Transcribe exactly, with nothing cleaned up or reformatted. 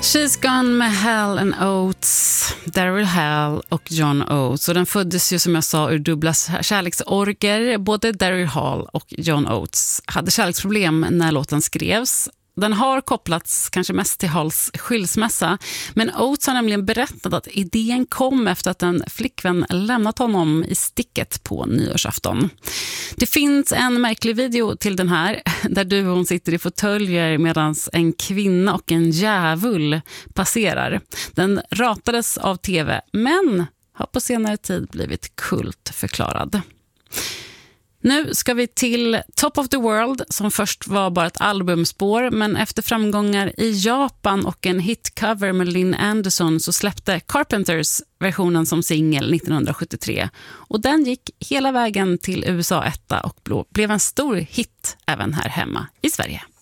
She's Gone med Hall and Oates, Daryl Hall och John Oates. Och den föddes ju som jag sa ur dubbla kärleksorger. Både Daryl Hall och John Oates hade kärleksproblem när låten skrevs. Den har kopplats kanske mest till Halls skilsmässa, men Oates har nämligen berättat att idén kom efter att en flickvän lämnat honom i sticket på nyårsafton. Det finns en märklig video till den här där duon sitter i fåtöljer medan en kvinna och en djävul passerar. Den ratades av tv men har på senare tid blivit kultförklarad. Nu ska vi till Top of the World som först var bara ett albumspår, men efter framgångar i Japan och en hitcover med Lynn Anderson så släppte Carpenters versionen som singel nittonhundrasjuttiotre och den gick hela vägen till U S A etta och blev en stor hit även här hemma i Sverige.